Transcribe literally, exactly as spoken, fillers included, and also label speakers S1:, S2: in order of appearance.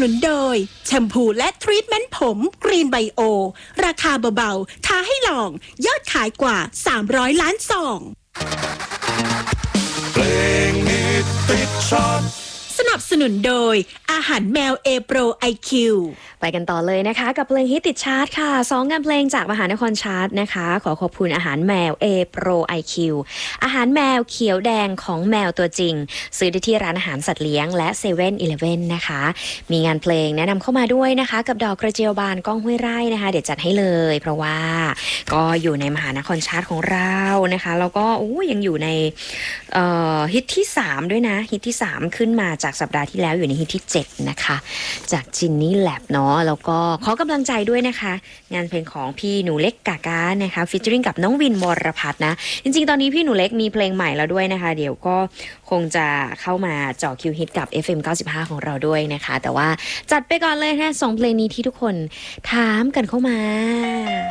S1: นุนโดยแชมพูและทรีทเมนต์ผมกรีนไบโอราคาเบาๆท้าให้ลองยอดขายกว่าสามร้อยล้านซอง
S2: เพลงฮิตติดชาร์ต
S1: สนับสนุนโดยอาหารแมว A Pro ไอ คิว
S3: ไปกันต่อเลยนะคะกับเพลงฮิตติดชาร์ตค่ะสองงานเพลงจากมหานครชาร์ตนะคะขอขอบคุณอาหารแมว A Pro ไอ คิว อาหารแมวเขียวแดงของแมวตัวจริงซื้อได้ที่ร้านอาหารสัตว์เลี้ยงและ เซเว่น อีเลฟเว่น นะคะมีงานเพลงแนะนำเข้ามาด้วยนะคะกับดอกกระเจียวบานก้องห้วยไร่นะคะเดี๋ยวจัดให้เลยเพราะว่าก็อยู่ในมหานครชาร์ตของเรานะคะแล้วก็โอ้ยังอยู่ในเอ่อฮิตที่สามด้วยนะฮิตที่สามขึ้นมาจากสัปดาห์ที่แล้วอยู่ในฮิตที่เจ็ดนะคะจากจินนี่แลบเนาะแล้วก็ขอกำลังใจด้วยนะคะงานเพลงของพี่หนูเล็กกากานะคะฟีเจอริ่งกับน้องวินวรพัฒน์นะจริงๆตอนนี้พี่หนูเล็กมีเพลงใหม่แล้วด้วยนะคะเดี๋ยวก็คงจะเข้ามาเจาะคิวฮิตกับ เอฟ เอ็ม เก้าสิบห้า ของเราด้วยนะคะแต่ว่าจัดไปก่อนเลยนะสองเพลงนี้ที่ทุกคนถามกันเข้ามา